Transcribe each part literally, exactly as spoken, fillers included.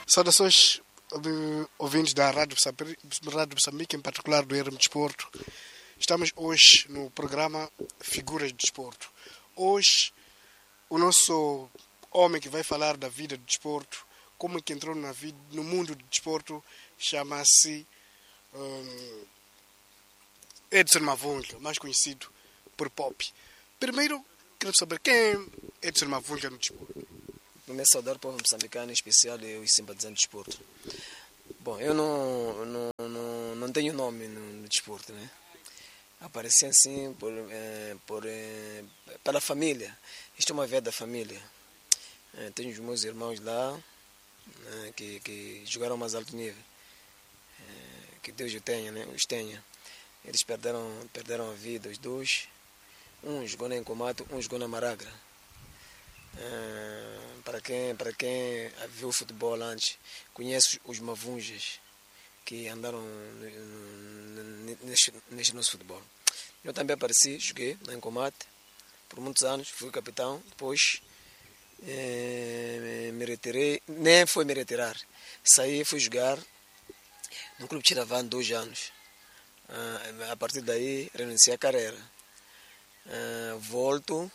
Saudações de ouvintes da Rádio Moçambique, Rádio Moçambique, em particular do R M Desporto. Estamos hoje no programa Figuras de Desporto. Hoje, o nosso homem que vai falar da vida do desporto, como é que entrou na vida, no mundo do desporto, chama-se um, Edson Mavunga, mais conhecido por Pop. Primeiro, quero saber quem é Edson Mavunga no desporto. Primeiro, saudar o povo moçambicano, em especial eu e simpatizantes de desporto. Bom, eu não, não, não, não tenho nome no, no desporto, né? Apareci assim por, é, por, é, pela família. Isto é uma veia da família. É, tenho os meus irmãos lá, né, que, que jogaram mais alto nível. É, que Deus os tenha, né? Os tenha. Eles perderam, perderam a vida, os dois. Um jogou na Encomato, um jogou na Maragra. Uh, para quem para quem viu o futebol antes, conhece os Mavunjas que andaram neste, neste nosso futebol. Eu também apareci, joguei na Encomate por muitos anos, fui capitão. Depois eh, me retirei, nem foi me retirar, saí e fui jogar no Clube Tiravã dois anos. Uh, a partir daí renunciei à carreira. Uh, volto.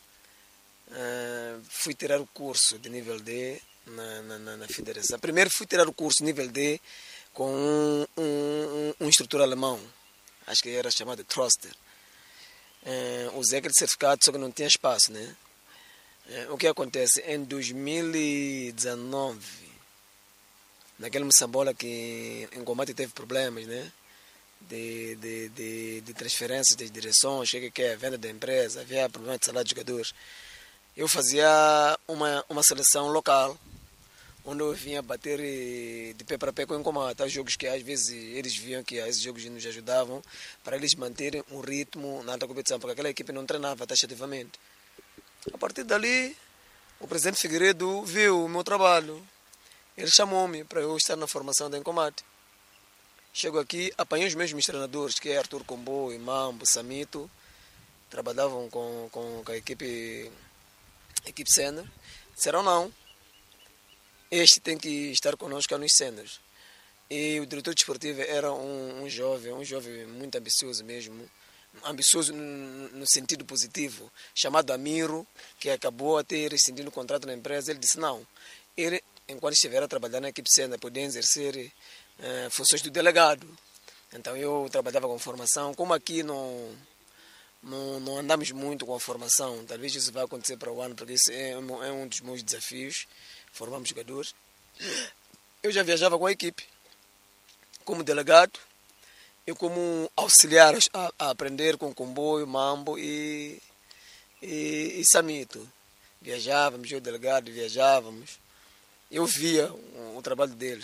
Uh, fui tirar o curso de nível D na, na, na federação. Primeiro fui tirar o curso nível D com um, um, um instrutor alemão, acho que era chamado Troster. Uh, usei aquele certificado, só que não tinha espaço, né? Uh, o que acontece? Em dois mil e dezenove, naquele Moçambola que em combate teve problemas, né? De, de, de, de transferência de direções, que, que é a venda da empresa, havia problema de salário de jogadores. Eu fazia uma, uma seleção local, onde eu vinha bater de pé para pé com o Encomata. Há jogos que às vezes eles viam que esses jogos nos ajudavam para eles manterem um ritmo na alta competição, porque aquela equipe não treinava taxativamente. A partir dali, o presidente Figueiredo viu o meu trabalho. Ele chamou-me para eu estar na formação da Encomate. Chego aqui, apanhei os mesmos treinadores, que é Arthur Combo, Mambo, Samito, trabalhavam com, com, com a equipe... equipe sênior, disseram não, este tem que estar conosco nos sêniores. E o diretor desportivo era um, um jovem, um jovem muito ambicioso mesmo, ambicioso no, no sentido positivo, chamado Amiro, que acabou a ter rescindido o contrato na empresa. Ele disse não, ele, enquanto estiver a trabalhar na equipe sênior, podia exercer eh, funções do delegado. Então eu trabalhava com formação, como aqui não... Não, não andamos muito com a formação. Talvez isso vai acontecer para o ano, porque isso é, é um dos meus desafios. Formamos jogadores. Eu já viajava com a equipe, como delegado e como auxiliar a, a aprender com Comboio, Mambo e, e, e Samito. Viajávamos, eu delegado, viajávamos. Eu via o, o trabalho deles.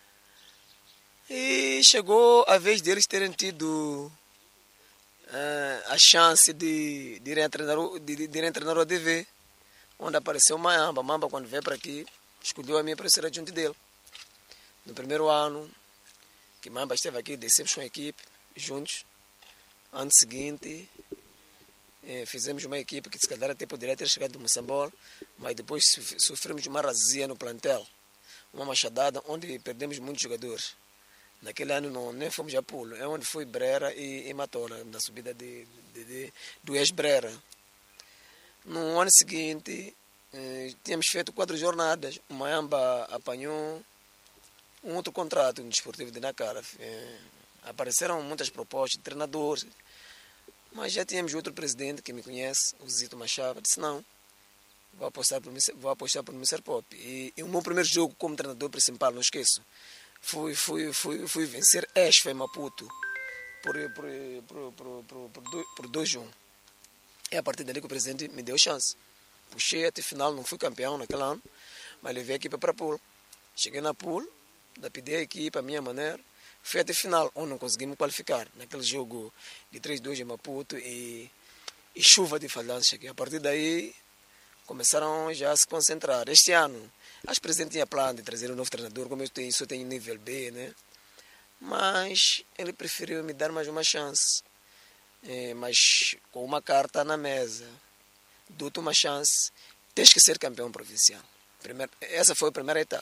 E chegou a vez deles terem tido Uh, a chance de, de, irem treinar, de, de irem treinar o A D V, onde apareceu o Mamba. Mamba, quando veio para aqui, escolheu a mim para ser adjunto dele. No primeiro ano que Mamba esteve aqui, descemos com a equipe juntos. Ano seguinte, eh, fizemos uma equipe que se calhar até poderia ter chegado do Moçambola, mas depois sofremos uma razia no plantel, uma machadada, onde perdemos muitos jogadores. Naquele ano não, nem fomos a pulo, é onde foi Brera e, e Matola, na subida de, de, de, do ex-Brera. No ano seguinte, eh, tínhamos feito quatro jornadas. O Mamba apanhou um outro contrato no Desportivo de Nacara. Eh, apareceram muitas propostas de treinadores, mas já tínhamos outro presidente que me conhece, o Zito Machava, disse não, vou apostar por, vou apostar por mister Pop. E, e o meu primeiro jogo como treinador principal, não esqueço, Fui, fui, fui, fui vencer Esfa em Maputo por, por, por, por, por, por, por dois a um. É a partir dali que o presidente me deu chance. Puxei até final, não fui campeão naquele ano, mas levei a equipe para a pool. Cheguei na pool, pedi a equipe, a minha maneira, fui até final, onde não consegui me qualificar. Naquele jogo de três a dois em Maputo e, e chuva de falhanças. A partir daí começaram já a se concentrar. Este ano, acho que o presidente tinha plano de trazer um novo treinador, como eu tenho, só tenho nível B, né? Mas ele preferiu me dar mais uma chance. É, mas com uma carta na mesa, dou-te uma chance, tens que ser campeão provincial. Primeiro, essa foi a primeira etapa.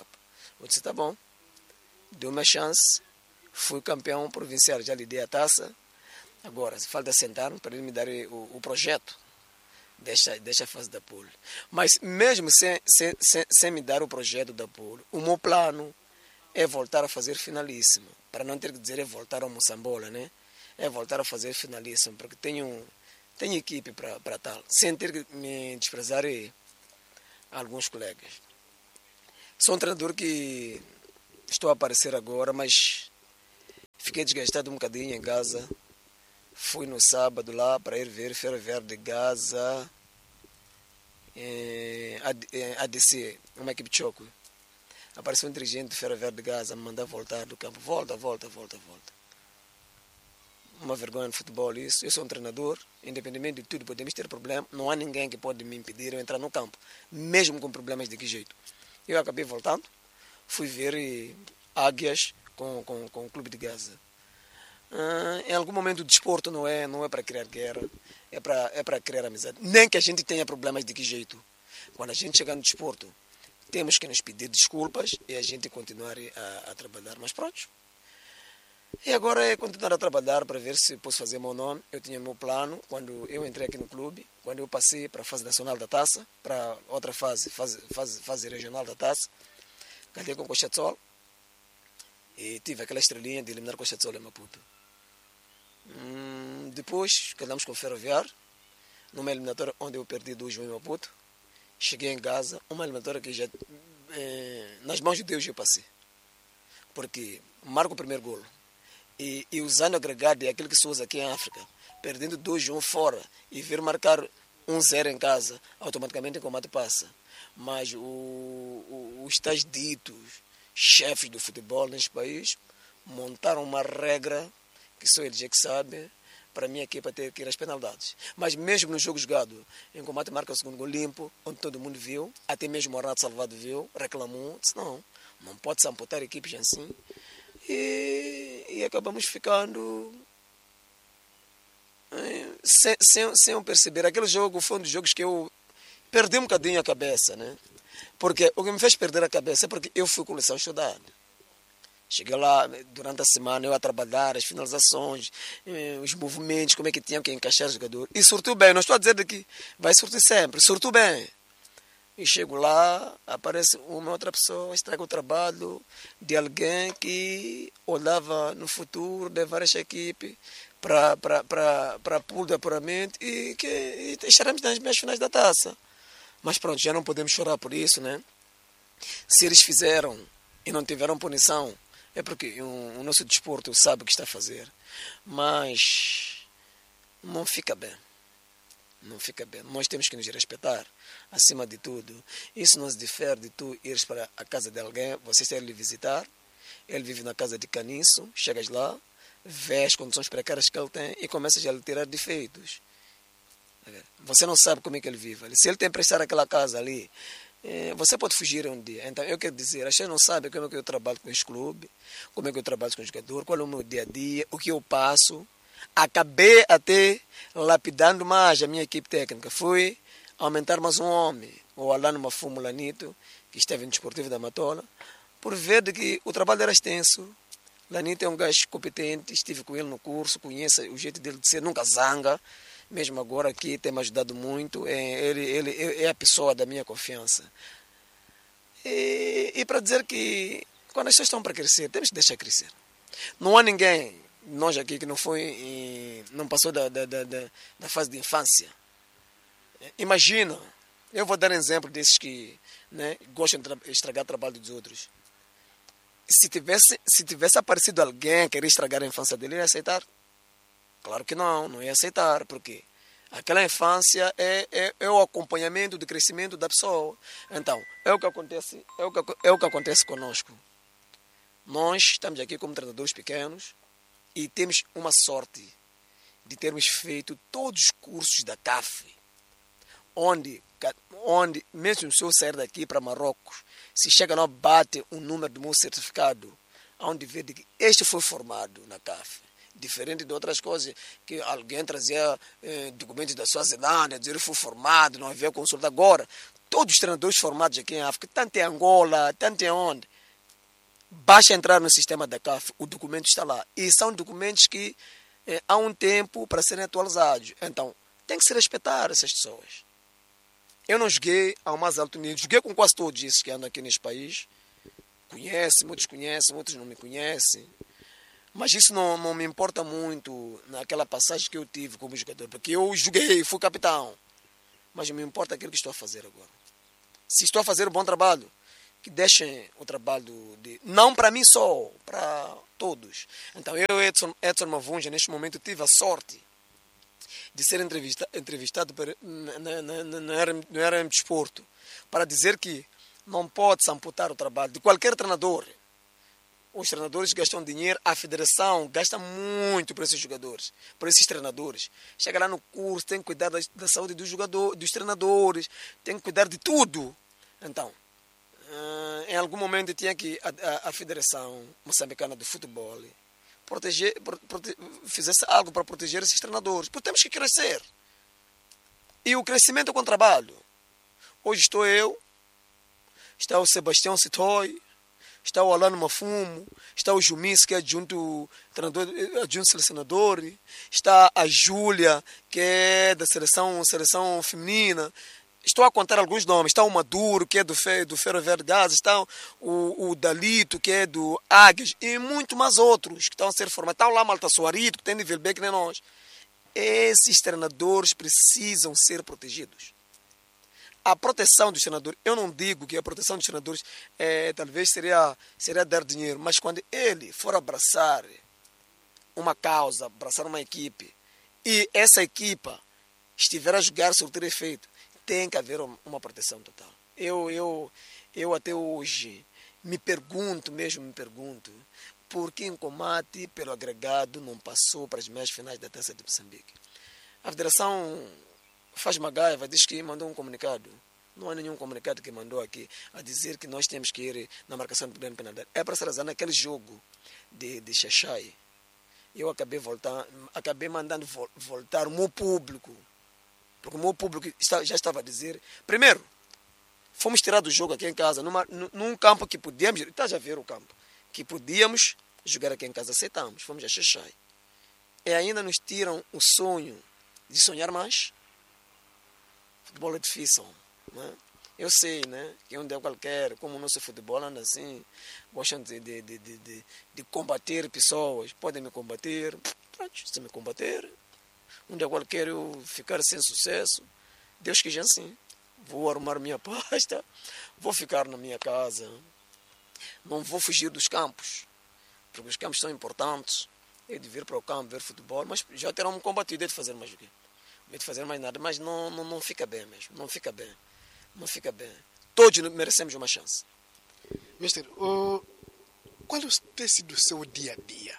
Eu disse, tá bom. Deu uma chance. Fui campeão provincial, já lhe dei a taça. Agora, falta sentar para ele me dar o, o projeto. Deixa, deixa a fase da pool. Mas mesmo sem, sem, sem, sem me dar o projeto da pool, o meu plano é voltar a fazer finalíssimo. Para não ter que dizer é voltar ao Moçambola, né? É voltar a fazer finalíssimo, porque tenho, tenho equipe para tal. Sem ter que me desprezar alguns colegas. Sou um treinador que estou a aparecer agora, mas fiquei desgastado um bocadinho em Gaza. Fui no sábado lá para ir ver Ferroviário de Gaza, eh, A D C, uma equipe de choque. Apareceu um dirigente do Ferroviário de Gaza, me mandar voltar do campo. Volta, volta, volta, volta. Uma vergonha no futebol isso. Eu sou um treinador, independente de tudo, podemos ter problema. Não há ninguém que pode me impedir de entrar no campo, mesmo com problemas de que jeito. Eu acabei voltando, fui ver eh, Águias com, com, com o Clube de Gaza. Uh, em algum momento o desporto não é, não é para criar guerra, é para é para criar amizade. Nem que a gente tenha problemas de que jeito. Quando a gente chegar no desporto, temos que nos pedir desculpas e a gente continuar a, a trabalhar. Mas pronto. E agora é continuar a trabalhar para ver se posso fazer meu nome. Eu tinha meu plano quando eu entrei aqui no clube, quando eu passei para a fase nacional da taça, para outra fase, fase, fase, fase regional da taça. Cadê com o Cochatzol? E tive aquela estrelinha de eliminar o Cochatzol em Maputo. Hum, depois, quedamos com o Ferroviário, numa eliminatória onde eu perdi dois em Maputo. Cheguei em Gaza, uma eliminatória que já, eh, nas mãos de Deus eu passei. Porque marco o primeiro golo. E, e usando o agregado, é aquilo que se usa aqui em África, perdendo dois a um fora e vir marcar um zero em casa, automaticamente o combate passa. Mas o, o, os tais ditos chefes do futebol neste país montaram uma regra que só eles é que sabem, para a minha equipa ter que ir às penalidades. Mas mesmo no jogo jogado, em combate marca o segundo gol limpo, onde todo mundo viu, até mesmo o Renato Salvado viu, reclamou, disse não, não pode-se amputar equipes assim. E, e acabamos ficando sem, sem, sem eu perceber. Aquele jogo foi um dos jogos que eu perdi um bocadinho a cabeça, né? Porque o que me fez perder a cabeça é porque eu fui com lição estudada. Cheguei lá durante a semana, eu a trabalhar, as finalizações, os movimentos, como é que tinha que encaixar o jogador. E surtiu bem, não estou a dizer que vai surtir sempre, surtiu bem. E chego lá, aparece uma outra pessoa, estraga o trabalho de alguém que olhava no futuro, levar esta equipe para a pool de apuramento e que e estaremos nas meias finais da taça. Mas pronto, já não podemos chorar por isso, né? Se eles fizeram e não tiveram punição, é porque o, o nosso desporto sabe o que está a fazer. Mas não fica bem. Não fica bem. Nós temos que nos respeitar, acima de tudo. Isso não se difere de tu ires para a casa de alguém, você está lhe visitar, ele vive na casa de caniço, chegas lá, vê as condições precárias que ele tem e começas a lhe tirar defeitos. Você não sabe como é que ele vive. Se ele tem que prestar aquela casa ali, você pode fugir um dia. Então, eu quero dizer, as pessoas não sabem como é que eu trabalho com esse clube, como é que eu trabalho com o jogador, qual é o meu dia a dia, o que eu passo. Acabei até lapidando mais a minha equipe técnica. Fui aumentar mais um homem, o Alan Mafumo Lanito, que esteve no Desportivo da Matola, por ver de que o trabalho era extenso. Lanito é um gajo competente, estive com ele no curso, conheço o jeito dele de ser, nunca zanga. Mesmo agora aqui tem me ajudado muito, é, ele, ele é a pessoa da minha confiança. E, e para dizer que quando as pessoas estão para crescer, temos que deixar crescer. Não há ninguém, nós aqui, que não foi, não passou da, da, da, da fase de infância. Imagina, eu vou dar um exemplo desses que, né, gostam de estragar o trabalho dos outros. Se tivesse, se tivesse aparecido alguém que queria estragar a infância dele, ia aceitar? Claro que não, não ia aceitar, porque aquela infância é, é, é o acompanhamento do crescimento da pessoa. Então, é o que acontece, é o que, é o que acontece conosco. Nós estamos aqui como treinadores pequenos e temos uma sorte de termos feito todos os cursos da C A F, onde, onde mesmo se eu sair daqui para Marrocos, se chega lá, bate o número do meu certificado, onde vê que este foi formado na C A F. Diferente de outras coisas, que alguém trazia eh, documentos da sua Zelândia, dizer que foi formado, não havia consulta. Agora, todos os treinadores formados aqui em África, tanto em Angola, tanto em onde, basta entrar no sistema da C A F, o documento está lá. E são documentos que eh, há um tempo para serem atualizados. Então, tem que se respeitar essas pessoas. Eu não joguei ao mais alto nível. Joguei com quase todos esses que andam aqui neste país. Conhecem, muitos conhecem, outros não me conhecem. Mas isso não, não me importa muito naquela passagem que eu tive como jogador. Porque eu joguei, fui capitão. Mas me importa aquilo que estou a fazer agora. Se estou a fazer um bom trabalho, que deixem o trabalho de... Não para mim só, para todos. Então eu, Edson, Edson Mavunja, neste momento tive a sorte de ser entrevista, entrevistado por, na, na, na, no R M Desporto para dizer que não pode-se amputar o trabalho de qualquer treinador. Os treinadores gastam dinheiro, a federação gasta muito para esses jogadores, para esses treinadores. Chega lá no curso, tem que cuidar da, da saúde dos jogadores, dos treinadores, tem que cuidar de tudo. Então, uh, em algum momento tinha que a, a, a Federação Moçambicana de Futebol proteger, prote, fizesse algo para proteger esses treinadores, porque temos que crescer. E o crescimento é com trabalho. Hoje estou eu, está o Sebastião Citoy, está o Alano Mafumo, está o Jumis, que é adjunto, treinador, adjunto selecionador, está a Júlia, que é da seleção, seleção feminina. Estou a contar alguns nomes. Está o Maduro, que é do, Fe, do Ferroviário de Gaza, está o, o Dalito, que é do Águias, e muito mais outros que estão a ser formados. Está o Lama Altassuarito, que tem nível B, que nem nós. Esses treinadores precisam ser protegidos. A proteção dos treinadores, eu não digo que a proteção dos treinadores é, talvez seria, seria dar dinheiro, mas quando ele for abraçar uma causa, abraçar uma equipe, e essa equipa estiver a jogar surtir efeito, tem que haver uma proteção total. Eu, eu, eu até hoje me pergunto, mesmo me pergunto, por que em Comate, pelo agregado, não passou para as meias finais da Taça de Moçambique? A Federação faz Magaiva, diz que mandou um comunicado. Não há nenhum comunicado que mandou aqui a dizer que nós temos que ir na marcação de grande penalidade. É para se razão naquele jogo de, de Xaxai. Eu acabei, voltar, acabei mandando vo, voltar o meu público. Porque o meu público está, já estava a dizer... Primeiro, fomos tirar do jogo aqui em casa, numa, num campo que podíamos... Está já a ver o campo. Que podíamos jogar aqui em casa. Aceitamos. Fomos a Xaxai. E ainda nos tiram o sonho de sonhar mais. Futebol é difícil, né? Eu sei, né, que um dia qualquer, como o nosso futebol anda assim, gostam de, de, de, de, de combater pessoas, podem me combater, se me combater, um dia qualquer eu ficar sem sucesso, Deus quis assim, vou arrumar minha pasta, vou ficar na minha casa, não vou fugir dos campos, porque os campos são importantes, é de vir para o campo, ver futebol, mas já terão me combatido, é de fazer mais o quê? De fazer mais nada, mas não, não, não fica bem mesmo, não fica bem, não fica bem. Todos merecemos uma chance. Mister, uh, qual tem sido o seu dia a dia?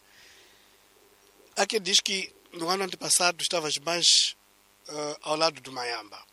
Há quem diz que no ano antepassado estavas mais uh, ao lado do Mayamba.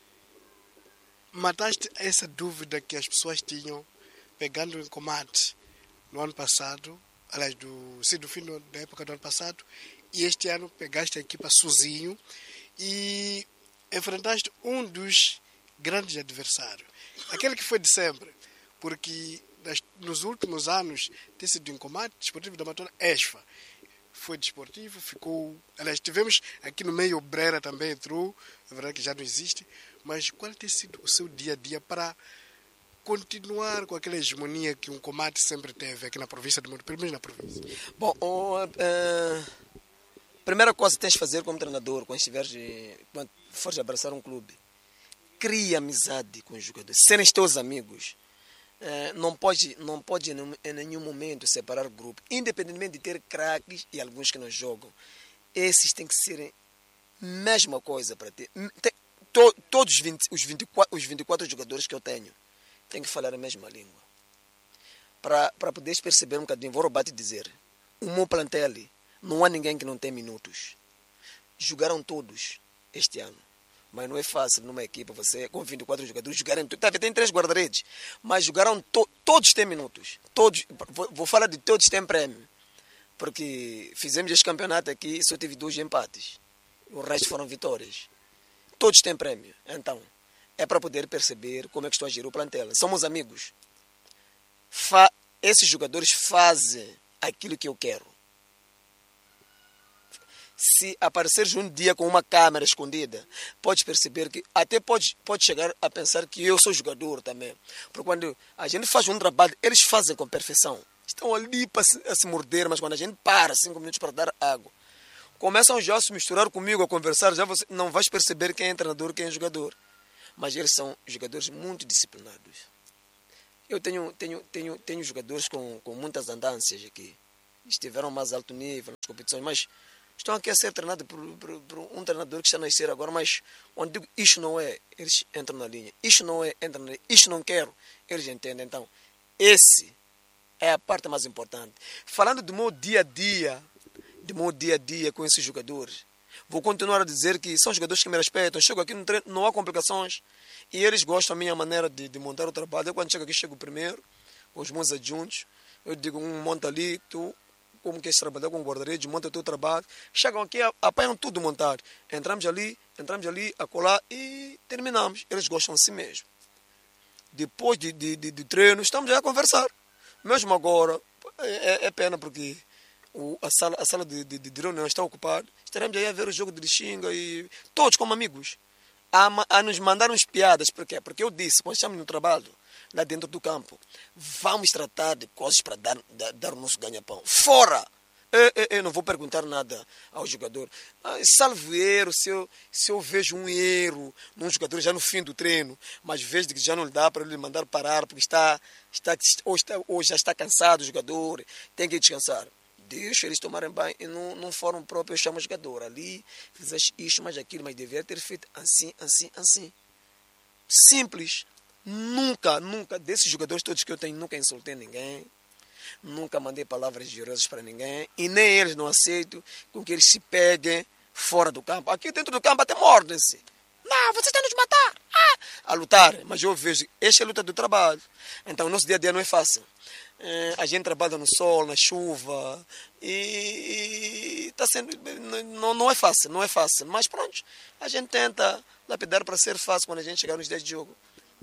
Mataste essa dúvida que as pessoas tinham pegando em Comate no ano passado, aliás, do, sim, do fim da época do ano passado, e este ano pegaste a equipa sozinho e enfrentaste um dos grandes adversários, aquele que foi de sempre, porque nos últimos anos tem sido em Comate, Desportivo da Matona, ESFA, foi desportivo, ficou, aliás, tivemos aqui no meio o Brera também entrou, é verdade que já não existe, mas qual tem sido o seu dia a dia para continuar com aquela hegemonia que um Comate sempre teve aqui na província do mundo, pelo menos na província? Bom, oh, uh... primeira coisa que tens de fazer como treinador, quando estiveres, quando fores abraçar um clube, cria amizade com os jogadores, serem teus amigos. É, não pode, não pode em nenhum momento separar o grupo, independentemente de ter craques e alguns que não jogam. Esses têm que ser a mesma coisa para ti. Tem, to, todos os, vinte, os, vinte e quatro, os vinte e quatro jogadores que eu tenho têm que falar a mesma língua. Para, para poderes perceber um bocadinho, vou roubar te dizer, o meu plantel, não há ninguém que não tem minutos. Jogaram todos este ano. Mas não é fácil numa equipa, você com vinte e quatro jogadores, jogarem todos. Tem três guarda-redes, mas jogaram to, todos têm minutos. Todos, vou, vou falar de todos têm prêmio. Porque fizemos este campeonato aqui e só teve dois empates. O resto foram vitórias. Todos têm prêmio. Então, é para poder perceber como é que estou a gerir o plantel. Somos amigos. Fa, esses jogadores fazem aquilo que eu quero. Se apareceres um dia com uma câmera escondida, podes perceber que até pode, pode chegar a pensar que eu sou jogador também. Porque quando a gente faz um trabalho, eles fazem com perfeição. Estão ali para se, a se morder, mas quando a gente para cinco minutos para dar água, começam já a se misturar comigo, a conversar, já você não vais perceber quem é treinador, quem é jogador. Mas eles são jogadores muito disciplinados. Eu tenho, tenho, tenho, tenho jogadores com, com muitas andâncias aqui. Estiveram mais alto nível nas competições, mas estão aqui a ser treinados por, por, por um treinador que está a nascer agora, mas onde digo isto não é, eles entram na linha. Isto não é, entram na linha. Isto não quero, eles entendem. Então, esse é a parte mais importante. Falando do meu dia a dia, do meu dia a dia com esses jogadores, vou continuar a dizer que são jogadores que me respeitam. Eu chego aqui no treino, não há complicações. E eles gostam da minha maneira de, de montar o trabalho. Eu quando chego aqui, chego primeiro, com os meus adjuntos. Eu digo, um monta ali, tu, como queres trabalhar com guarda-redes, monta o teu trabalho. Chegam aqui, apanham tudo montado. Entramos ali, entramos ali, a colar e terminamos. Eles gostam assim mesmo. Depois de, de, de, de treino, estamos já a conversar. Mesmo agora, é, é pena porque o, a sala, a sala de, de, de reunião está ocupada. Estaremos aí a ver o jogo de Lixinga e todos como amigos. A, a nos mandar uns piadas. Por quê? Porque eu disse, quando estamos no trabalho, lá dentro do campo, vamos tratar de coisas para dar, dar, dar o nosso ganha-pão. Fora! Eu, eu, eu não vou perguntar nada ao jogador. Ah, salvo erro, se eu, se eu vejo um erro num jogador já no fim do treino, mas vejo que já não dá para ele mandar parar, porque está, está, ou, está, ou já está cansado o jogador, tem que descansar. Deixa eles tomarem banho e não, não foram próprios, eu chamo o jogador. Ali, fizeste isto, mas aquilo, mas deveria ter feito assim, assim, assim. Simples. Nunca, nunca, desses jogadores todos que eu tenho, nunca insultei ninguém. Nunca mandei palavras injuriosas para ninguém. E nem eles não aceitam com que eles se peguem fora do campo. Aqui dentro do campo até mordem-se. Não, vocês têm de nos matar. Ah! A lutar. Mas eu vejo, esta é a luta do trabalho. Então o nosso dia a dia não é fácil. É, a gente trabalha no sol, na chuva. E está sendo. Não, não é fácil, não é fácil. Mas pronto, a gente tenta lapidar para ser fácil quando a gente chegar nos dias de jogo.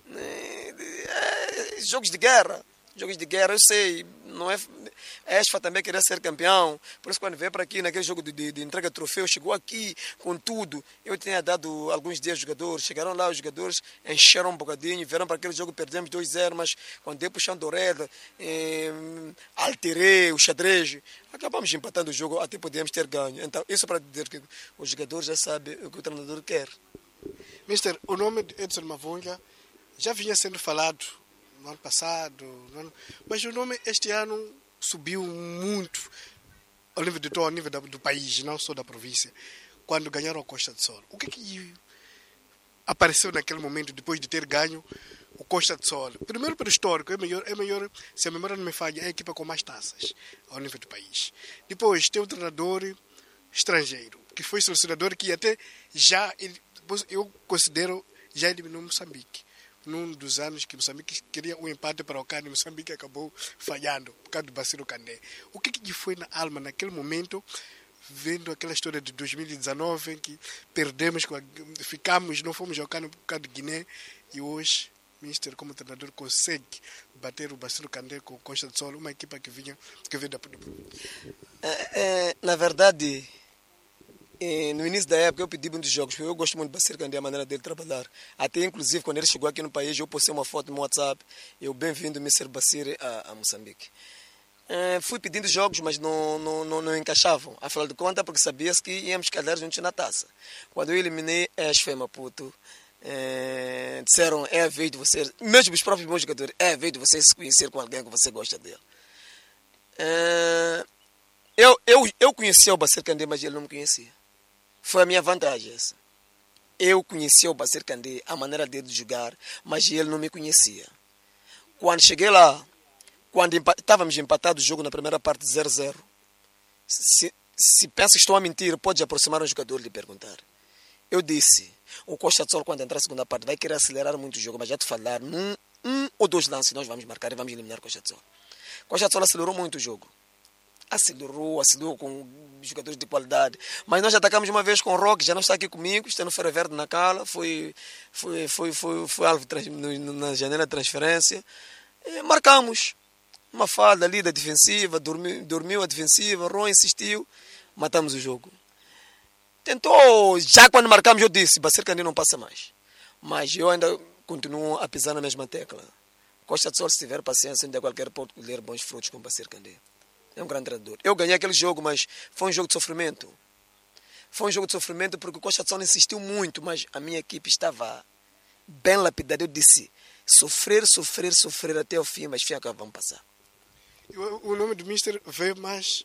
É, é, jogos de guerra. Jogos de guerra, eu sei, não é, a Esfa também queria ser campeão, por isso quando veio para aqui naquele jogo de, de, de entrega de troféu, chegou aqui com tudo. Eu tinha dado alguns dias aos jogadores, chegaram lá, os jogadores encheram um bocadinho, vieram para aquele jogo, perdemos dois a zero, mas quando dei puxando a orelha, eh, alterei o xadrez, acabamos empatando o jogo, até podíamos ter ganho. Então, isso para dizer que os jogadores já sabem o que o treinador quer. Mister, o nome de Edson Mavunga já vinha sendo falado no ano passado, no ano... mas o nome este ano subiu muito ao nível de todo, ao nível do país, não só da província, quando ganharam a Costa do Sol. O que é que apareceu naquele momento, depois de ter ganho o Costa do Sol? Primeiro, pelo histórico, é melhor, é melhor, se a memória não me falha, é a equipa com mais taças ao nível do país. Depois, tem um treinador estrangeiro, que foi selecionador que até já, eu considero, já eliminou Moçambique. Num dos anos que Moçambique queria um empate para o Cano, Moçambique acabou falhando por causa do Baciro Candé. O que que foi na alma naquele momento, vendo aquela história de dois mil e dezenove, em que perdemos, ficamos, não fomos ao Cano por causa de Guiné, e hoje o Mister, como treinador, consegue bater o Baciro Candé com o Costa do Sol, uma equipa que vinha, que veio da é, é, na verdade, E no início da época eu pedi muitos jogos, porque eu gosto muito de Bacir Candé, a maneira dele trabalhar. Até inclusive quando ele chegou aqui no país, eu postei uma foto no WhatsApp, eu bem-vindo mister Bacir a, a Moçambique. É, fui pedindo jogos, mas não, não, não, não encaixavam. Afinal de contas, porque sabia-se que íamos calhar juntos na taça. Quando eu eliminei a Esfa Maputo, é, disseram, é a vez de você, mesmo os próprios meus jogadores, é a vez de você se conhecer com alguém que você gosta dele. É, eu, eu, eu conhecia o Bacir Candé, mas ele não me conhecia. Foi a minha vantagem essa. Eu conhecia o Bacir Candé, a maneira dele de jogar, mas ele não me conhecia. Quando cheguei lá, quando empa estávamos empatados o jogo na primeira parte zero a zero, se, se pensa que estou a mentir, pode aproximar um jogador e lhe perguntar. Eu disse, o Costa do Sol quando entrar na segunda parte vai querer acelerar muito o jogo, mas já te falar, num um ou dois lances nós vamos marcar e vamos eliminar o Costa do Sol. Costa do Sol acelerou muito o jogo. Acelerou, acelerou com jogadores de qualidade. Mas nós já atacamos uma vez com o Roque, já não está aqui comigo, está no Feira Verde na Cala, foi, foi, foi, foi, foi alvo trans, no, na janela de transferência. E marcamos. Uma falha ali da defensiva, dormiu, dormiu a defensiva, Ron insistiu, matamos o jogo. Tentou, já quando marcamos eu disse, Bacer Candé não passa mais. Mas eu ainda continuo a pisar na mesma tecla. Costa de Sol, se tiver paciência, ainda qualquer pode colher bons frutos com Bacer Candé. É um grande treinador. Eu ganhei aquele jogo, mas foi um jogo de sofrimento. Foi um jogo de sofrimento porque o Costa de Sol insistiu muito, mas a minha equipe estava bem lapidada. Eu disse, sofrer, sofrer, sofrer até o fim, mas fim acaba, vamos passar. O, o nome do Mister veio mais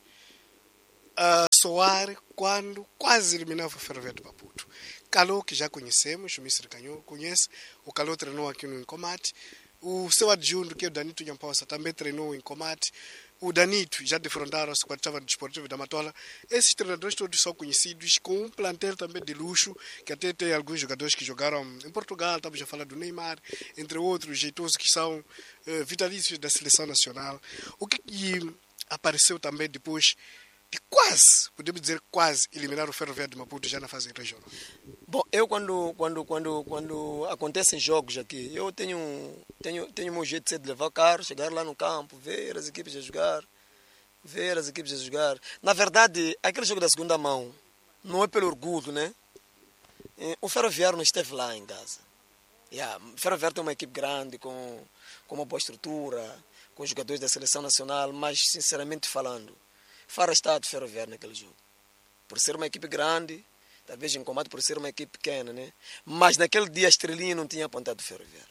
a soar quando quase eliminava o Ferroviário de Maputo. Calou, que já conhecemos, o Mister Canhou conhece, o Calou treinou aqui no Incomate, o seu adjunto, que é o Danito Nhamposa, também treinou em Incomate, o Danito já defrontaram-se quando estava no Desportivo da Matola. Esses treinadores todos são conhecidos, com um plantel também de luxo, que até tem alguns jogadores que jogaram em Portugal, estamos a falar do Neymar, entre outros, jeitosos que são uh, vitalícios da Seleção Nacional. O que, que apareceu também depois de quase, podemos dizer quase, eliminar o Ferroviário de Maputo já na fase regional? Bom, eu quando, quando, quando, quando acontecem jogos aqui, eu tenho, tenho, tenho o meu jeito de ser de levar o carro, chegar lá no campo, ver as equipes a jogar, ver as equipes a jogar. Na verdade, aquele jogo da segunda mão, não é pelo orgulho, né? O Ferroviário não esteve lá em Gaza. Yeah, o Ferroviário tem uma equipe grande, com, com uma boa estrutura, com jogadores da Seleção Nacional, mas, sinceramente falando, Fara está de Ferroviário naquele jogo. Por ser uma equipe grande, talvez em combate por ser uma equipe pequena, né? Mas naquele dia a estrelinha não tinha apontado o Ferroviário.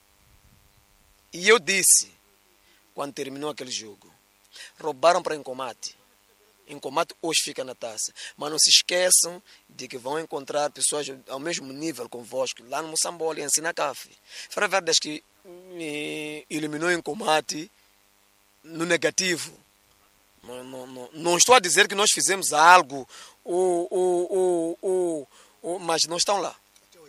E eu disse, quando terminou aquele jogo, roubaram para Incomate. Incomate hoje fica na taça. Mas não se esqueçam de que vão encontrar pessoas ao mesmo nível convosco, lá no Moçambola e em Sinacaf. Ferroviário, desde que me eliminou Incomate no negativo. Não, não, não, não estou a dizer que nós fizemos algo, ou, ou, ou, ou, ou, mas não estão lá.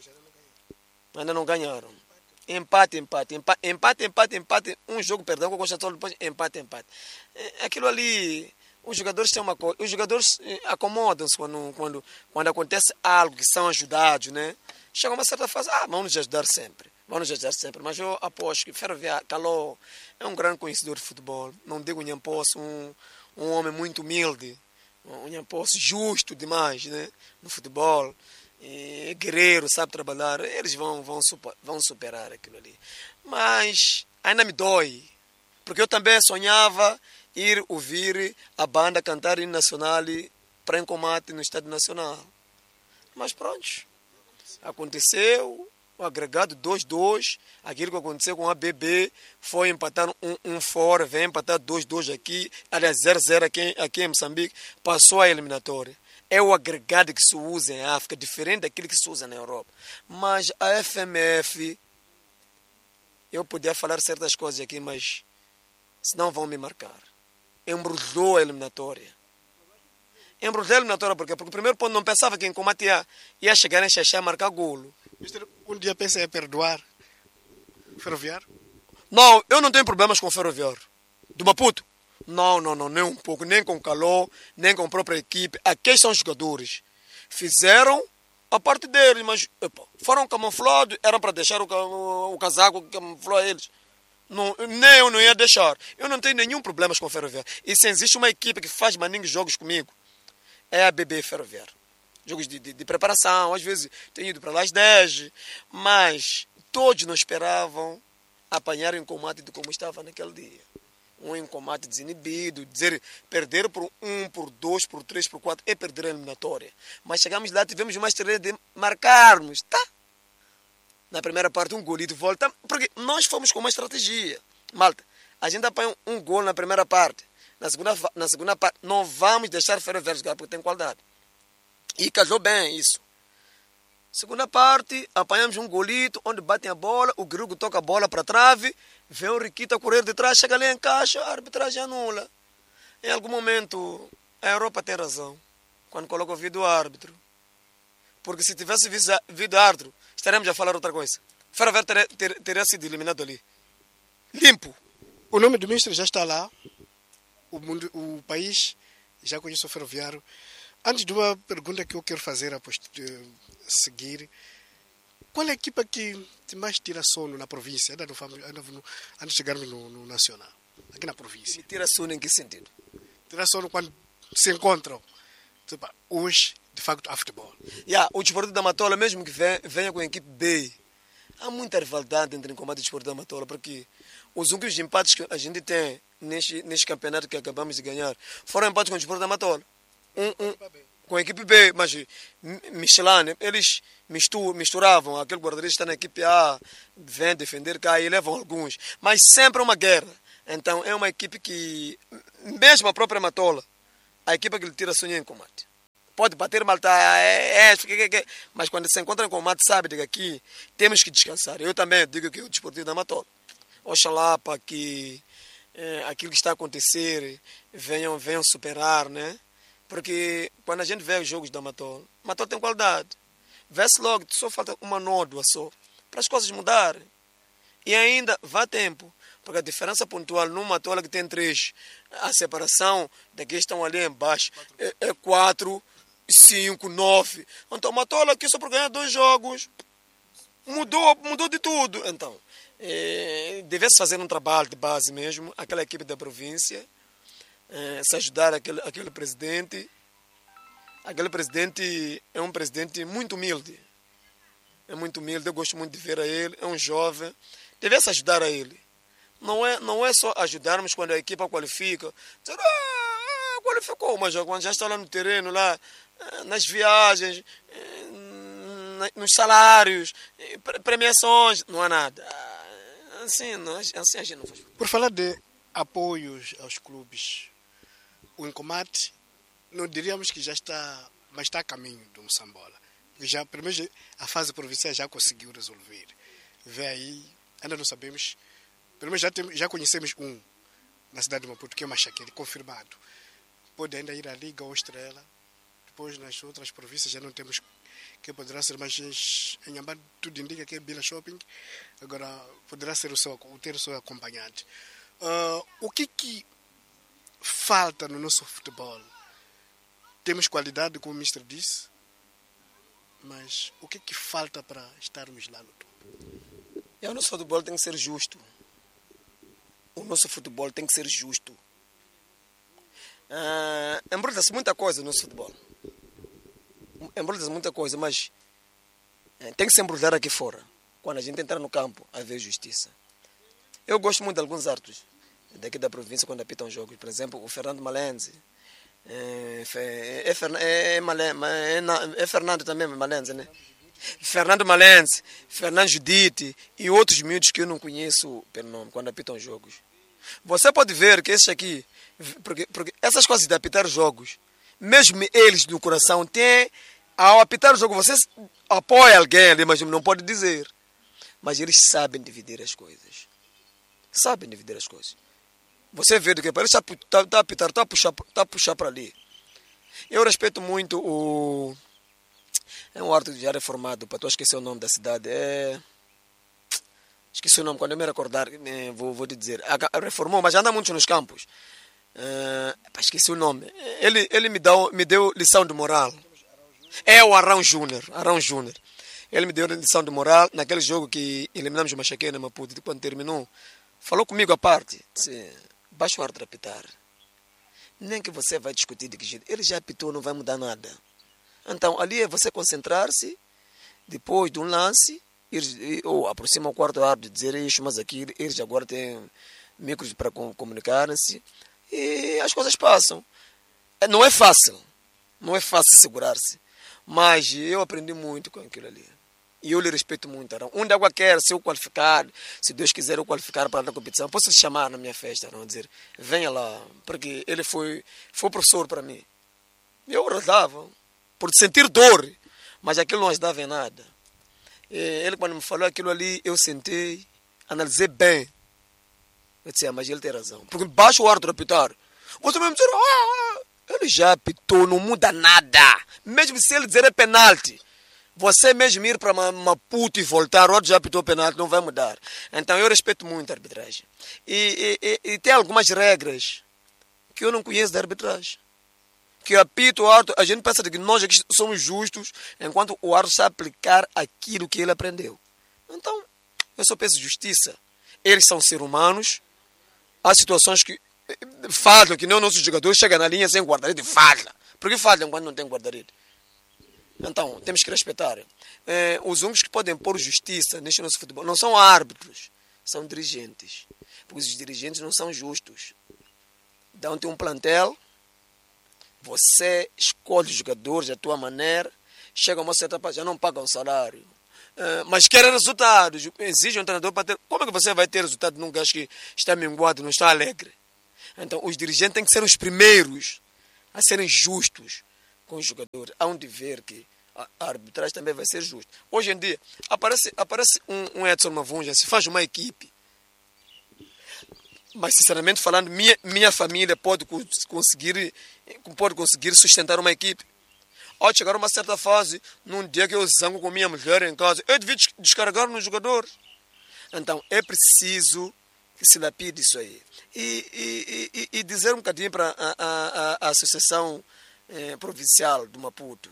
Ainda não ganharam. Empate, empate, empate, empate, empate, empate. Um jogo, perdão, com o Costa Sol, depois empate, empate. Aquilo ali, os jogadores têm uma coisa. Os jogadores acomodam-se quando, quando, quando acontece algo que são ajudados, né? Chega uma certa fase, ah, vamos nos ajudar sempre. Vamos nos ajudar sempre. Mas eu aposto que Ferroviário, Caló, é um grande conhecedor de futebol. Não digo Nhamposo, um, um homem muito humilde. Um Nhamposo justo demais, né? No futebol. E guerreiro, sabe trabalhar. Eles vão, vão, super, vão superar aquilo ali. Mas ainda me dói. Porque eu também sonhava ir ouvir a banda cantar hino nacional para Incomate no Estádio Nacional. Mas pronto. Aconteceu. O agregado dois a dois, aquilo que aconteceu com a B B, foi empatar um, um fora, vem empatar dois a dois aqui, aliás zero a zero aqui, aqui em Moçambique, passou a eliminatória. É o agregado que se usa em África, diferente daquilo que se usa na Europa. Mas a F M F, eu podia falar certas coisas aqui, mas senão vão me marcar. Embrulhou a eliminatória. Embrulhou a eliminatória por quê? Porque o primeiro ponto não pensava que em combate ia, ia chegar em Xaxá e marcar golo. Mister, um dia pensa em perdoar o Ferroviário? Não, eu não tenho problemas com o Ferroviário. Do Maputo? Não, não, não, nem um pouco. Nem com o Caló, nem com a própria equipe. Aqui são jogadores. Fizeram a parte deles, mas epa, foram camuflados, eram para deixar o, o, o casaco que camuflou eles. Não, nem eu não ia deixar. Eu não tenho nenhum problema com o Ferroviário. E se existe uma equipe que faz maninhos jogos comigo, é a B B Ferroviário. Jogos de, de, de preparação, às vezes tenho ido para lá às dez, mas todos não esperavam apanhar o Incomate de como estava naquele dia. Um Incomate desinibido, dizer perder por um, por dois, por três, por quatro, é perder a eliminatória. Mas chegamos lá, tivemos uma estrela de marcarmos, tá? Na primeira parte, um golito volta, porque nós fomos com uma estratégia. Malta, a gente apanha um, um gol na primeira parte, na segunda, na segunda parte, não vamos deixar Ferroviário jogar porque tem qualidade. E casou bem isso. Segunda parte, apanhamos um golito, onde batem a bola, o Grugo toca a bola para a trave, vê o Riquito a correr de trás, chega ali em caixa, a arbitragem anula. Em algum momento, a Europa tem razão, quando coloca o vídeo árbitro. Porque se tivesse vídeo árbitro, estaremos a falar outra coisa. Ferroviário teria, ter, teria sido eliminado ali. Limpo. O nome do ministro já está lá, o, mundo, o país já conhece o Ferroviário. Antes de uma pergunta que eu quero fazer após uh, seguir, qual é a equipa que te mais tira sono na província, ainda no, ainda no, antes de chegarmos no, no nacional? aqui na província. E tira sono em que sentido? Tira sono quando se encontram. Tipo, hoje, de facto, há futebol. Yeah, o Desportivo da Matola, mesmo que venha, venha com a equipe B, há muita rivalidade entre o combate e o Desportivo da Matola, porque os únicos empates que a gente tem neste, neste campeonato que acabamos de ganhar foram empates com o Desportivo da Matola. Um, um, com a equipe B, mas Michelin, eles misturam, misturavam, aquele guarda-redes está na equipe A, vem defender cá e levam alguns, mas sempre uma guerra. Então é uma equipe que, mesmo a própria Matola, a equipe que lhe tira sonho em combate. Pode bater mal, tá, é, é, que, que, que, mas quando se encontra em combate, sabe que aqui temos que descansar. Eu também digo que o Desportivo da Matola, oxalá para que é, aquilo que está a acontecer venham, venham superar, né? Porque quando a gente vê os jogos da Matola, Matola tem qualidade. Vê-se logo, só falta uma nódoa só, para as coisas mudarem. E ainda vá tempo, porque a diferença pontual numa Matola que tem três, a separação daqui estão ali embaixo é, é quatro, cinco, nove. Então Matola aqui só por ganhar dois jogos mudou, mudou de tudo. Então, é, devesse fazer um trabalho de base mesmo, aquela equipe da província, é, se ajudar aquele, aquele presidente. Aquele presidente é um presidente muito humilde. É muito humilde, eu gosto muito de ver a ele, é um jovem. Devesse ajudar a ele. Não é, não é só ajudarmos quando a equipa qualifica. Dizer, ah, qualificou, mas quando já está lá no terreno, lá, nas viagens, nos salários, premiações, não há nada. Assim, não, assim a gente não faz. Por falar de apoios aos clubes, o Incomate, não diríamos que já está, mas está a caminho do Moçambola. Já, primeiro, a fase provincial já conseguiu resolver. Vê aí, ainda não sabemos. Pelo menos já, tem, já conhecemos um na cidade de Maputo, que é o Machaqueiro, confirmado. Pode ainda ir à Liga ou Estrela. Depois, nas outras províncias, já não temos que poderá ser, mas em Ambá tudo indica que é Bila Shopping. Agora, poderá ser o seu, ter o seu acompanhante. Uh, o que que falta no nosso futebol? Temos qualidade, como o mister disse, mas o que que falta para estarmos lá no topo? E o nosso futebol tem que ser justo. O nosso futebol tem que ser justo. Uh, Embrulha-se muita coisa no nosso futebol. Embrulha-se muita coisa, mas uh, tem que se embrulhar aqui fora. Quando a gente entrar no campo, haver justiça. Eu gosto muito de alguns árbitros daqui da província quando apitam jogos. Por exemplo, o Fernando Malenzi. É, é, é, é, é Fernando também Malenzi, né? Fernando Malenzi, Fernando Judite e outros miúdos que eu não conheço pelo nome quando apitam jogos. Você pode ver que esses aqui, porque, porque essas coisas de apitar jogos, mesmo eles no coração têm, ao apitar o jogo, você apoia alguém ali, mas não pode dizer. Mas eles sabem dividir as coisas. Sabem dividir as coisas. Você vê do que parece que está a apitar, está a puxar, está a puxar para ali. Eu respeito muito o... É um árbitro já reformado, para tu esquecer o nome da cidade. É... Esqueci o nome, quando eu me recordar, vou, vou te dizer. Reformou, mas já anda muito nos campos. É... Esqueci o nome. Ele, ele me, deu, me deu lição de moral. É o Arão Júnior. Arão Júnior. Ele me deu lição de moral naquele jogo que eliminamos o Machaqueira, Maputo. Quando terminou, falou comigo à parte. Disse, baixa o árbitro a apitar. Nem que você vai discutir de que jeito. Ele já apitou, não vai mudar nada. Então, ali é você concentrar-se, depois de um lance, ir, ou aproxima o quarto árbitro e dizer isso, mas aqui eles agora têm micros para comunicarem-se, e as coisas passam. Não é fácil, não é fácil segurar-se, mas eu aprendi muito com aquilo ali. E eu lhe respeito muito. Onde a água quer, se eu qualificar, se Deus quiser eu qualificar para a competição, posso lhe chamar na minha festa, não dizer, venha lá, porque ele foi, foi professor para mim. Eu rodava, por sentir dor, mas aquilo não ajudava em nada. Ele, quando me falou aquilo ali, eu sentei, analisei bem. Eu disse, ah, mas ele tem razão. Porque baixa o árbitro apitar. Você vai me dizer, ah, ele já apitou, não muda nada. Mesmo se ele dizer é penalti. Você mesmo ir para Maputo e voltar, o outro já apitou penalti, não vai mudar. Então eu respeito muito a arbitragem. E, e, e, e tem algumas regras que eu não conheço da arbitragem. Que apita o árbitro, a gente pensa que nós aqui somos justos, enquanto o árbitro sabe aplicar aquilo que ele aprendeu. Então, eu só peço justiça. Eles são seres humanos, há situações que falham, que nem o nosso jogador chega na linha sem guarda-rede, falha. Por que falham quando não tem guarda-rede? Então, temos que respeitar. É, os únicos que podem pôr justiça neste nosso futebol não são árbitros, são dirigentes. Porque os dirigentes não são justos. Dão-te um plantel, você escolhe os jogadores da tua maneira, chega a uma certa parte, já não pagam salário. É, mas querem resultados, exige um treinador para ter. Como é que você vai ter resultado num gajo que está minguado, não está alegre? Então, os dirigentes têm que ser os primeiros a serem justos com os jogadores. Há um dever que a arbitragem também vai ser justa. Hoje em dia, aparece, aparece um, um Edson Mavunja, se faz uma equipe. Mas, sinceramente falando, minha, minha família pode conseguir, pode conseguir sustentar uma equipe. Ao chegar a uma certa fase, num dia que eu zango com minha mulher em casa, eu devia descarregar no jogador. Então, é preciso que se lapide isso aí. E, e, e, e dizer um bocadinho para a, a, a Associação eh, Provincial do Maputo.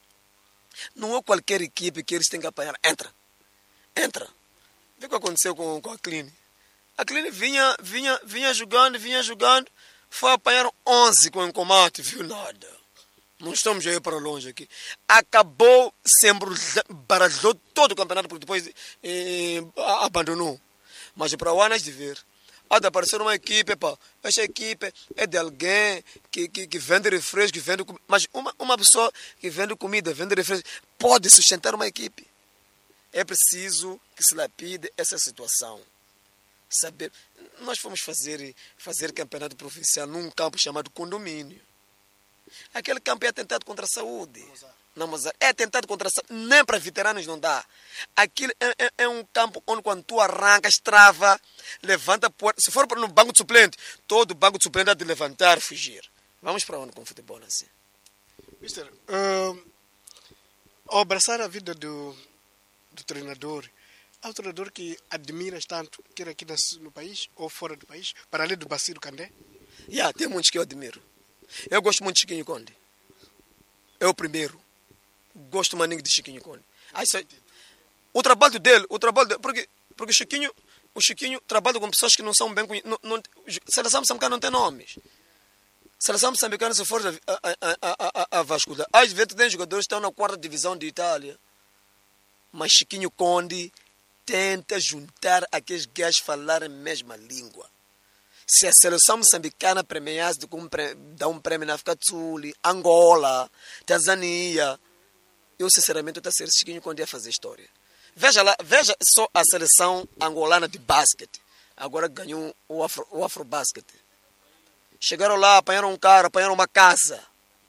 Não é qualquer equipe que eles têm que apanhar. Entra. Entra. Vê o que aconteceu com, com a Cline. A Cline vinha, vinha, vinha jogando, vinha jogando. Foi apanhar onze com o combate. Viu nada. Não estamos a ir para longe aqui. Acabou, se embaralhou todo o campeonato, porque depois eh, abandonou. Mas para o ano de ver. Há de aparecer uma equipe, pá. Esta equipe é de alguém que, que, que vende refresco, que vende comida. Mas uma, uma pessoa que vende comida, vende refresco, pode sustentar uma equipe. É preciso que se lapide essa situação. Saber. Nós fomos fazer, fazer campeonato provincial num campo chamado condomínio. Aquele campo é atentado contra a saúde. Não, mas é atentado contra a saúde. Nem para veteranos não dá. Aquilo é, é, é um campo onde quando tu arrancas, trava, levanta a porta. Se for no banco de suplente, todo banco de suplente há de levantar e fugir. Vamos para onde com o futebol assim? Mister, uh, ao abraçar a vida do, do treinador, há um treinador que admiras tanto, quer aqui no país ou fora do país, para além do Baciro Candé? Yeah, tem muitos que eu admiro. Eu gosto muito de Chiquinho Conde. É o primeiro. Gosto maninho de Chiquinho Conde. Ah, isso é, o trabalho dele, o trabalho dele, porque, porque Chiquinho, o Chiquinho trabalha com pessoas que não são bem conhecidas. Seleção moçambicana não tem nomes. Seleção moçambicana, se for a, a, a, a, a vasculhar, às vezes tem jogadores que estão na quarta divisão de Itália. Mas Chiquinho Conde tenta juntar aqueles gajos a falarem a mesma língua. Se a seleção moçambicana premiasse de um prêmio, dá um prêmio na África do Sul, Angola, Tanzânia, eu sinceramente estou a ser Chiquinho Conde a fazer história. Veja lá, veja só a seleção angolana de basquete. Agora ganhou o Afro, o Afrobasquete. Chegaram lá, apanharam um cara, apanharam uma casa.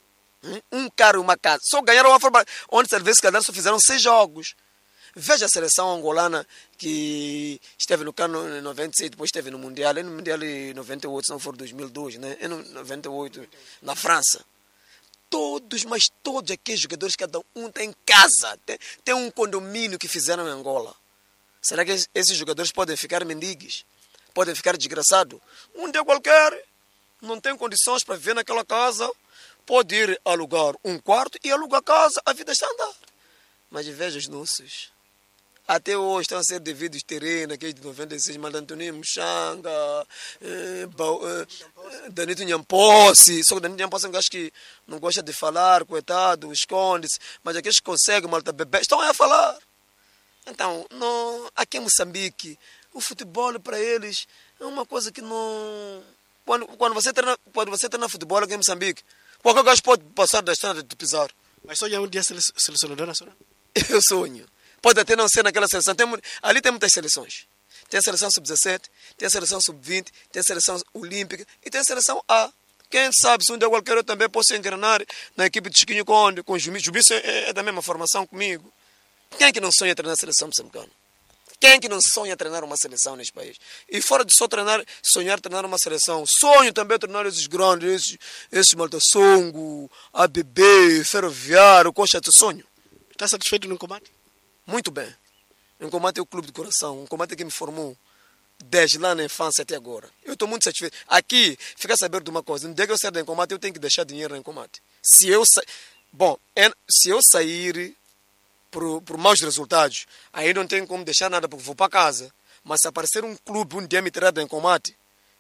Um cara e uma casa. Só ganharam o Afrobasquete. Onde serviço que só fizeram seis jogos. Veja a seleção angolana que esteve no Cano em noventa e seis, depois esteve no Mundial, é no Mundial em noventa e oito, se não for dois mil e dois, né? É no noventa e oito, na França. Todos, mas todos aqueles jogadores, cada um tem casa, tem, tem um condomínio que fizeram em Angola. Será que esses jogadores podem ficar mendigos? Podem ficar desgraçados? Um dia qualquer não tem condições para viver naquela casa, pode ir alugar um quarto e alugar a casa, a vida está a andar. Mas veja os nossos. Até hoje estão a ser devidos terrenos, aqueles de noventa e seis, mas Antoninho Muxanga, eh, eh, Danito Nhamposse. Só que Danito Nhamposse é um gajo que não gosta de falar, coitado, esconde-se. Mas aqueles que conseguem, malta bebê, estão aí a falar. Então, não, aqui em Moçambique, o futebol para eles é uma coisa que não... Quando, quando, você, treina, quando você treina futebol aqui em Moçambique, qualquer gajo pode passar da estrada de pisar. Mas só já um dia selecionador nacional? Eu sonho. Pode até não ser naquela seleção. Tem, ali tem muitas seleções. Tem a seleção sub dezessete, tem a seleção sub vinte, tem a seleção olímpica e tem a seleção A. Quem sabe, se um dia qualquer eu também posso engrenar na equipe de Chiquinho Conde, com o Jumbi. Jumbi é, é da mesma formação comigo. Quem é que não sonha treinar a seleção moçambicana? Quem é que não sonha treinar uma seleção neste país? E fora de só treinar, sonhar treinar uma seleção, sonho também treinar esses grandes, esses, esses Maltasongo, A B B, Ferroviário, Coxa de Sonho. Está satisfeito no combate? Muito bem. O combate é o clube de coração. O combate é que me formou desde lá na infância até agora. Eu estou muito satisfeito. Aqui, fica sabendo de uma coisa. No dia que eu sair do combate, eu tenho que deixar dinheiro no combate. Se eu sa... Bom, se eu sair por, por maus resultados, aí não tenho como deixar nada porque vou para casa. Mas se aparecer um clube um dia me tirar do combate,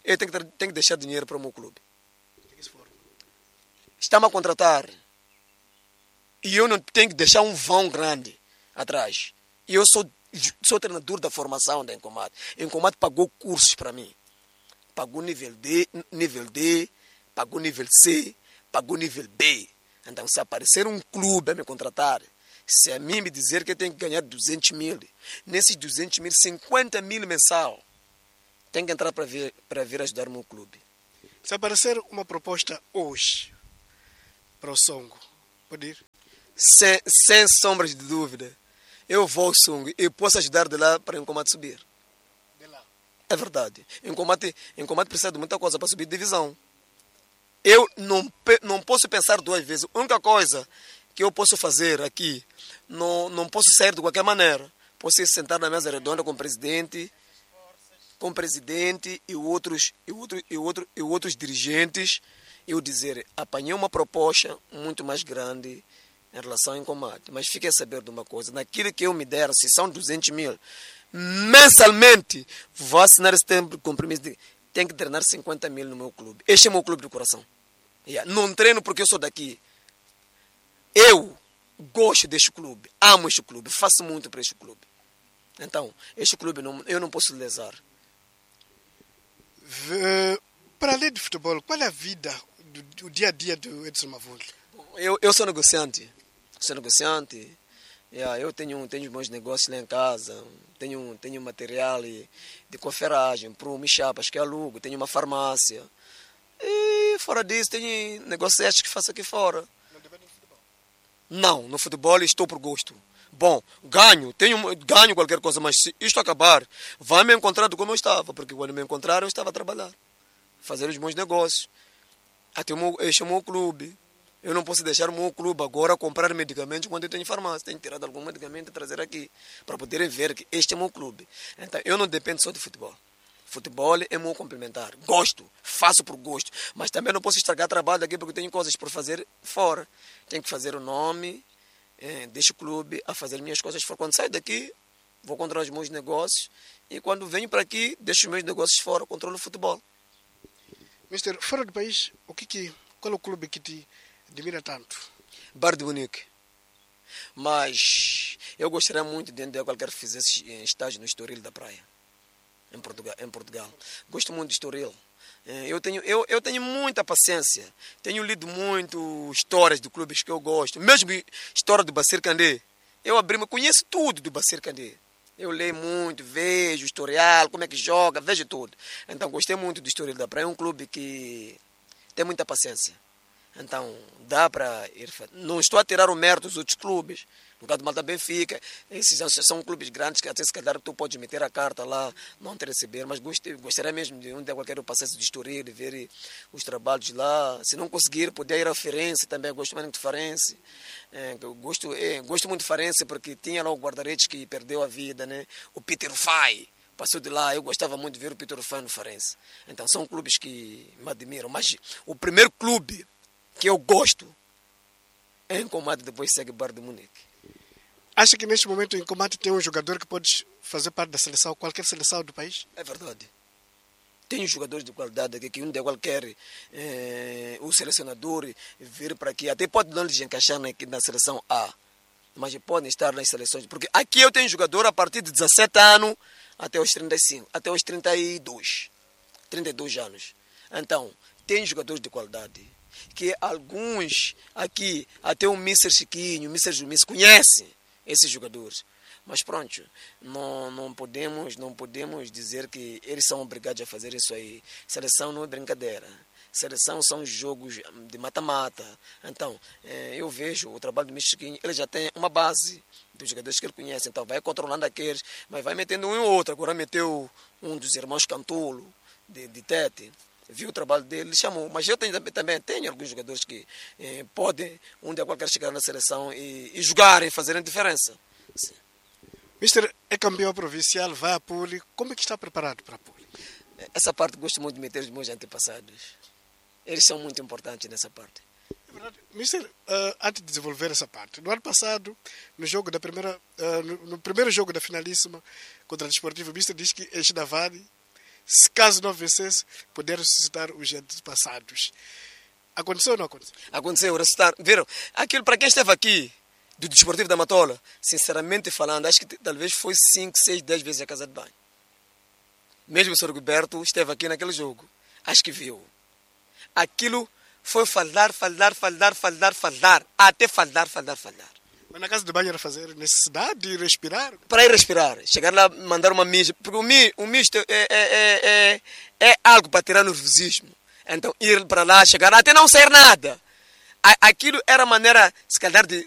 eu tenho que, ter- tenho que deixar dinheiro para o meu clube. Está-me a contratar e eu não tenho que deixar um vão grande atrás. E eu sou, sou treinador da formação da Encomate. A Encomate pagou cursos para mim. Pagou nível D, nível D, pagou nível C, pagou nível B. Então, se aparecer um clube a me contratar, se a mim me dizer que eu tenho que ganhar duzentos mil, nesses duzentos mil, cinquenta mil mensal, tenho que entrar para vir, para vir ajudar o meu clube. Se aparecer uma proposta hoje para o Songo, pode ir? Sem, sem sombras de dúvida, eu vou ao Songo e posso ajudar de lá para o Encomate subir. De lá. É verdade. Encomate, Encomate precisa de muita coisa para subir de divisão. Eu não, pe- não posso pensar duas vezes. A única coisa que eu posso fazer aqui, não, não posso sair de qualquer maneira. Posso ir sentar na mesa redonda com o presidente, com o presidente e outros, e outro, e outro, e outros dirigentes, e eu dizer, apanhei uma proposta muito mais grande em relação ao Encomate. Mas fiquei a saber de uma coisa, naquilo que eu me der, se são duzentos mil, mensalmente, vou assinar esse tempo de compromisso de tenho que treinar cinquenta mil no meu clube. Este é o meu clube de coração. Yeah. Não treino porque eu sou daqui. Eu gosto deste clube, amo este clube, faço muito para este clube. Então, este clube não, eu não posso lesar. V- Para além de futebol, qual é a vida, do, do dia a dia do Edson Mavunde? Eu, eu sou negociante. Sou negociante. Yeah, eu tenho, tenho meus negócios lá em casa. Tenho, tenho material de conferagem, prumo e chapas que alugo. Tenho uma farmácia. E fora disso, tenho negócios que faço aqui fora. Não depende do futebol. Não, no futebol estou por gosto. Bom, ganho, tenho, ganho qualquer coisa, mas se isto acabar, vai me encontrar do como eu estava, porque quando me encontraram eu estava a trabalhar, fazer os meus negócios. Até o meu, este é o meu clube. Eu não posso deixar o meu clube agora comprar medicamentos quando eu tenho farmácia. Tenho que tirar algum medicamento e trazer aqui, para poderem ver que este é o meu clube. Então, eu não dependo só de futebol. Futebol é meu complementar. Gosto, faço por gosto. Mas também não posso estragar trabalho aqui porque tenho coisas por fazer fora. Tenho que fazer o nome, eh, deixo o clube a fazer minhas coisas fora. Quando saio daqui, vou controlar os meus negócios. E quando venho para aqui, deixo os meus negócios fora, controlo o futebol. Mister, fora do país, o que que, qual é o clube que te admira tanto? Bayern de Munique. Mas eu gostaria muito de entender qualquer que fizesse estágio no Estoril da Praia, em Portugal. Em Portugal. Gosto muito de Estoril. Eu tenho, eu, eu tenho muita paciência. Tenho lido muito histórias de clubes que eu gosto. Mesmo história do Bacir Candé. Eu abri-me, conheço tudo do Bacir Candé. Eu leio muito, vejo o historial, como é que joga, vejo tudo. Então gostei muito do Estoril da Praia. É um clube que tem muita paciência. Então, dá para ir... Não estou a tirar o mérito dos outros clubes. No caso do Malta Benfica, esses são clubes grandes que até se calhar tu podes meter a carta lá, não te receber, mas gostei, gostaria mesmo de um dia qualquer eu passasse de Estoril, de ver os trabalhos lá. Se não conseguir, poder ir a Farense também. Eu gosto muito de Farense. É, eu gosto, é, gosto muito de Farense porque tinha lá o guarda-redes que perdeu a vida, né? O Peter Fay. Passou de lá, eu gostava muito de ver o Peter Fay no Farense. Então, são clubes que me admiram. Mas o primeiro clube que eu gosto é Encomate, depois segue Bayern de Munique. Acha que neste momento o Encomate tem um jogador que pode fazer parte da seleção, qualquer seleção do país? É verdade. Tem jogadores de qualidade aqui, que um dia qualquer eh, o selecionador vir para aqui, até pode não lhes encaixar na, na seleção A, mas podem estar nas seleções, porque aqui eu tenho jogador a partir de dezassete anos até os trinta e cinco, até os trinta e dois, trinta e dois anos. Então, tem jogadores de qualidade, que alguns aqui, até o mister Chiquinho, o mister Jumis, conhecem esses jogadores. Mas pronto, não, não, podemos, não podemos dizer que eles são obrigados a fazer isso aí. Seleção não é brincadeira. Seleção são jogos de mata-mata. Então, eh, eu vejo o trabalho do mister Chiquinho, ele já tem uma base dos jogadores que ele conhece. Então, vai controlando aqueles, mas vai metendo um e outro. Agora meteu um dos irmãos Cantulo, de, de Tete. Viu o trabalho dele, ele chamou. Mas eu tenho, também tenho alguns jogadores que eh, podem, um dia qualquer, chegar na seleção e, e jogarem, fazerem diferença. Sim. Mister é campeão provincial, vai a Puli. Como é que está preparado para a Puli? Essa parte gosto muito de meter os meus antepassados. Eles são muito importantes nessa parte. É verdade. Mister, uh, antes de desenvolver essa parte, no ano passado, no jogo da primeira, uh, no, no primeiro jogo da finalíssima contra o Desportivo, o Mister diz que este Davani se caso não vencesse, poder ressuscitar os antepassados. Aconteceu ou não aconteceu? Aconteceu, ressuscitar. Viram? Aquilo, para quem esteve aqui, do Desportivo da Matola, sinceramente falando, acho que talvez foi cinco, seis, dez vezes a casa de banho. Mesmo o senhor Gilberto esteve aqui naquele jogo. Acho que viu. Aquilo foi faldar, faldar, faldar, faldar, faldar. Até faldar, faldar, faldar. Mas na casa de banho era fazer necessidade de respirar? Para ir respirar. Chegar lá, mandar uma mija. Porque o, mi, o misto é, é, é, é, é algo para tirar nervosismo. Então, ir para lá, chegar lá, até não sair nada. A, aquilo era a maneira, se calhar, de